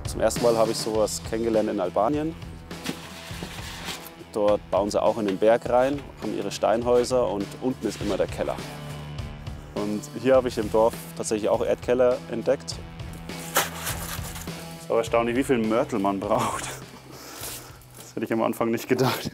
Zum ersten Mal habe ich sowas kennengelernt in Albanien. Dort bauen sie auch in den Berg rein, haben ihre Steinhäuser und unten ist immer der Keller. Und hier habe ich im Dorf tatsächlich auch Erdkeller entdeckt. Es ist aber erstaunlich, wie viel Mörtel man braucht. Das hätte ich am Anfang nicht gedacht.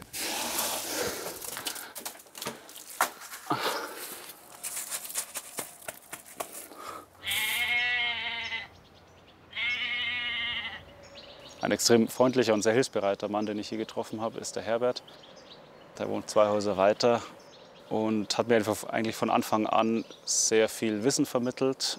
Ein extrem freundlicher und sehr hilfsbereiter Mann, den ich hier getroffen habe, ist der Herbert. Der wohnt 2 Häuser weiter und hat mir eigentlich von Anfang an sehr viel Wissen vermittelt.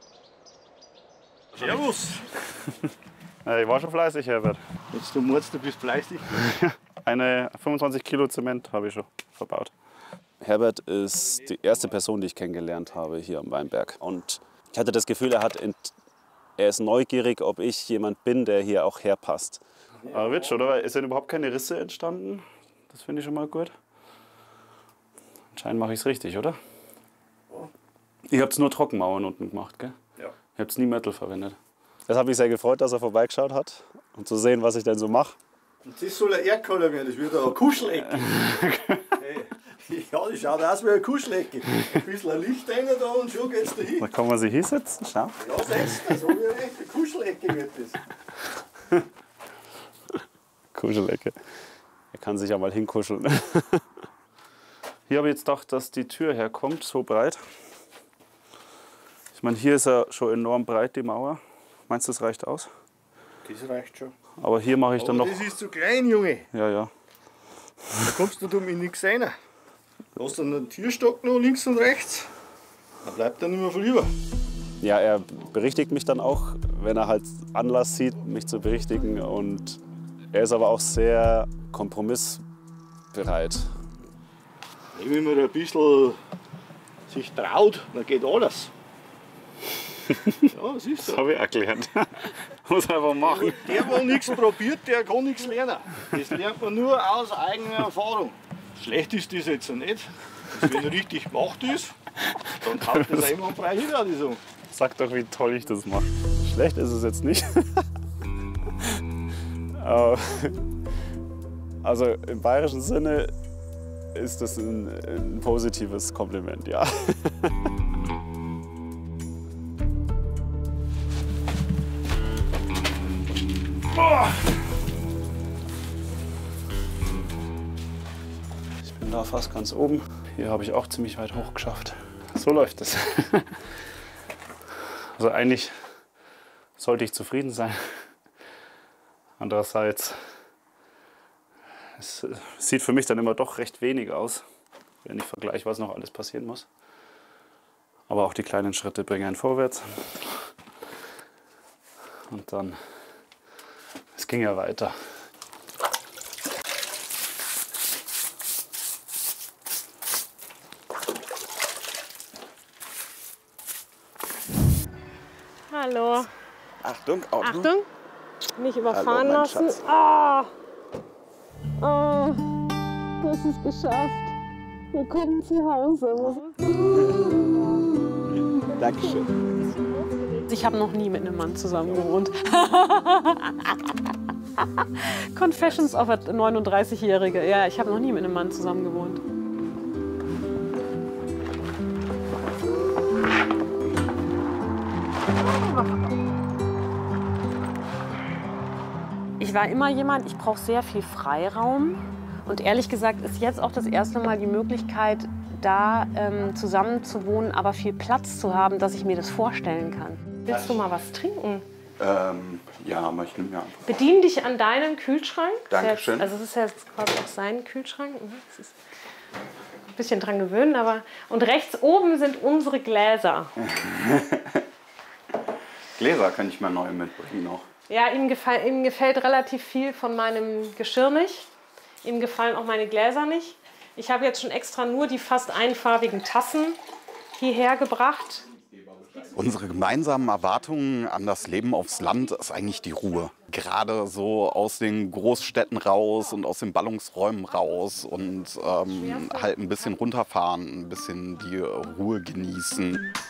Servus! Ich war schon fleißig, Herbert. Jetzt du meinst, du bist fleißig. Eine 25 Kilo Zement habe ich schon verbaut. Herbert ist die erste Person, die ich kennengelernt habe hier am Weinberg. Und ich hatte das Gefühl, er ist neugierig, ob ich jemand bin, der hier auch herpasst. Aber Witsch, oder? Es sind überhaupt keine Risse entstanden. Das finde ich schon mal gut. Anscheinend mache ich es richtig, oder? Ihr habt nur Trockenmauern unten gemacht, gell? Ja. Ihr habt nie Mörtel verwendet. Das hat mich sehr gefreut, dass er vorbeigeschaut hat, um zu sehen, was ich denn so mache. Und das soll ein Erdkeller werden, das wird eine Kuschelecke. Hey. Ja, das schaut aus wie eine Kuschelecke. Ein bisschen Licht rein da und schon geht's dahin. Da kann man sich hinsetzen, schau. Ja, setzen, so wie eine echte Kuschelecke wird das. Kuschelecke. Er kann sich ja mal hinkuscheln. Hier habe ich jetzt gedacht, dass die Tür herkommt, so breit. Ich meine, hier ist ja schon enorm breit, die Mauer. Meinst du, das reicht aus? Das reicht schon. Aber hier mache ich dann noch... Das ist zu klein, Junge. Ja, ja. Da kommst du mit nichts rein. Du hast dann einen Türstock noch links und rechts. Da bleibt dann nicht mehr viel über. Ja, er berichtigt mich dann auch, wenn er halt Anlass sieht, mich zu berichtigen. Und er ist aber auch sehr kompromissbereit. Wenn man ein bisschen sich traut, dann geht alles. Ja, das ist so. Das habe ich erklärt. Muss einfach machen. Der nichts probiert, der kann nichts lernen. Das lernt man nur aus eigener Erfahrung. Schlecht ist das jetzt nicht. Das, wenn richtig gemacht ist, dann kann das einmal frei hin. So. Sag doch, wie toll ich das mache. Schlecht ist es jetzt nicht. Also im bayerischen Sinne ist das ein positives Kompliment, ja. Ich bin da fast ganz oben. Hier habe ich auch ziemlich weit hoch geschafft. So läuft es. Also eigentlich sollte ich zufrieden sein. Andererseits, es sieht für mich dann immer doch recht wenig aus, wenn ich vergleiche, was noch alles passieren muss. Aber auch die kleinen Schritte bringen einen vorwärts. Und dann, es ging ja weiter. Hallo. Achtung, Auto. Achtung, nicht überfahren Hallo, mein lassen. Schatz. Oh, du hast es geschafft. Willkommen zu Hause. Dankeschön. Ich habe noch nie mit einem Mann zusammen gewohnt. Confessions of a 39-Jährige. Ja, ich habe noch nie mit einem Mann zusammen gewohnt. Ich war immer jemand, ich brauche sehr viel Freiraum. Und ehrlich gesagt ist jetzt auch das erste Mal die Möglichkeit, da zusammen zu wohnen, aber viel Platz zu haben, dass ich mir das vorstellen kann. Willst du mal was trinken? Ja, aber ich nehme mir einfach. Bedien dich an deinen Kühlschrank. Dankeschön. Also es ist jetzt quasi auch sein Kühlschrank. Es ist ein bisschen dran gewöhnen, aber... Und rechts oben sind unsere Gläser. Gläser kann ich mal neu mitbringen noch. Ja, ihm gefällt relativ viel von meinem Geschirr nicht. Ihm gefallen auch meine Gläser nicht. Ich habe jetzt schon extra nur die fast einfarbigen Tassen hierher gebracht. Unsere gemeinsamen Erwartungen an das Leben aufs Land ist eigentlich die Ruhe. Gerade so aus den Großstädten raus und aus den Ballungsräumen raus und halt ein bisschen runterfahren, ein bisschen die Ruhe genießen.